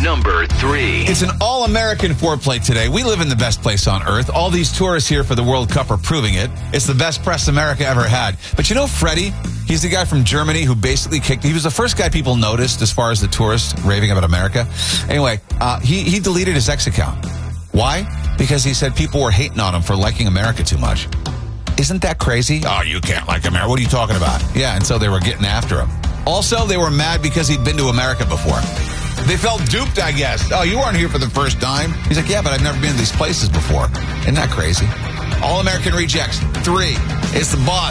Number 3. It's an all-American foreplay today. We live in the best place on earth. All these tourists here for the World Cup are proving it. It's the best press America ever had. But you know Freddie? He's the guy from Germany who basically he was the first guy people noticed as far as the tourists raving about America. Anyway, he deleted his X account. Why? Because he said people were hating on him for liking America too much. Isn't that crazy? Oh, you can't like America. What are you talking about? Yeah, and so they were getting after him. Also, they were mad because he'd been to America before. They felt duped, I guess. Oh, you weren't here for the first time? He's like, yeah, but I've never been to these places before. Isn't that crazy? All American Rejects 3. It's the boss.